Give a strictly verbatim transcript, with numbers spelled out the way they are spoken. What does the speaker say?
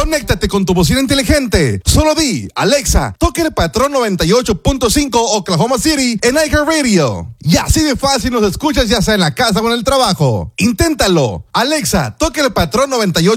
Conéctate con tu bocina inteligente. Solo di, Alexa, toque el patrón noventa y ocho punto cinco Oklahoma City en iHeartRadio. Y así de fácil nos escuchas ya sea en la casa o en el trabajo. Inténtalo. Alexa, toque el patrón noventa y ocho